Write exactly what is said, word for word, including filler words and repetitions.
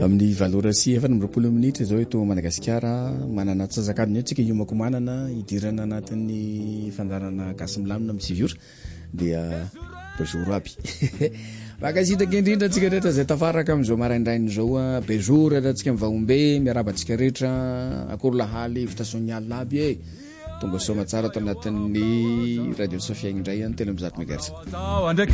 amin'ny valora sy efany amroapolo minitra zao eto Madagasikara manana tsazakadiny atsika iomako manana idirana anatin'ny fandarana gasy milamina amin'ny siviora dia bejour aby makasitraka indrindra atsika rehetra zay tafaraka am'izao maraindrainy zao bejour atsika mivahombe miaraba atsika rehetra akory lahaly vitasony alina aby e tonga soma tsara ato anatin'ny radio Sofia indray any telo amby zato megahertz